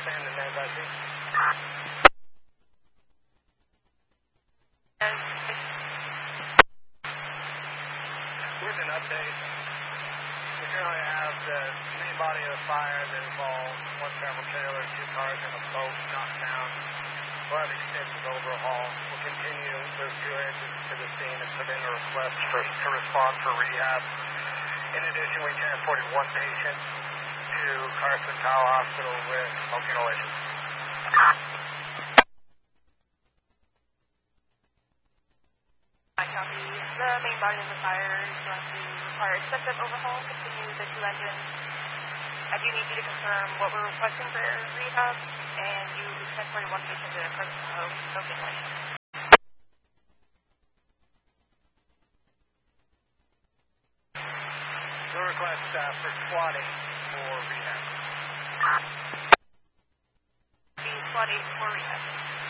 Stand and name, Bessie. With an update, we currently have the main body of the fire that involves one travel trailer, 2 cars, and a boat knocked down. We'll have extensive overhaul. We'll continue to move 2 engines to the scene and put in a request to respond for rehab. In addition, we transported 1 patient to Carson Powell Hospital with smoke inhalation. I copy. The main body of the fire is going to require extensive overhaul, continue the 2 engines. I do need you to confirm what we're requesting for rehab, and you transported 1 patient to Carson Powell with smoke inhalation. We'll request for squatting for rehab. The squad 8 for rehab.